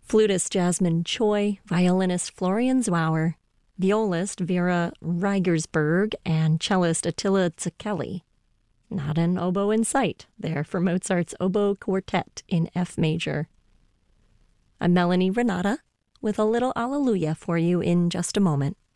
Flutist Jasmine Choi, violinist Florian Zwauer, violist Vera Reigersberg, and cellist Attila Zacchelli. Not an oboe in sight there for Mozart's Oboe Quartet in F major. I'm Melanie Renata with a little Alleluia for you in just a moment.